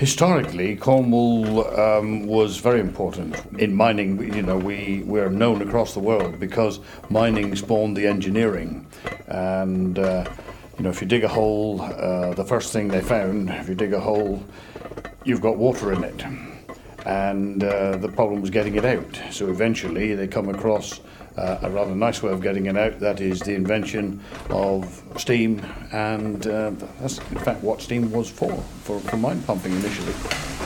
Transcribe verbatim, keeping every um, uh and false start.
Historically, Cornwall um, was very important in mining. You know, we we're known across the world because mining spawned the engineering, and uh, you know, if you dig a hole, uh, the first thing they found, if you dig a hole, you've got water in it, and uh, the problem was getting it out. So eventually, they come across uh, a rather nice way of getting it out. That is the invention of steam, and uh, that's in fact what steam was for, for, for mine pumping initially.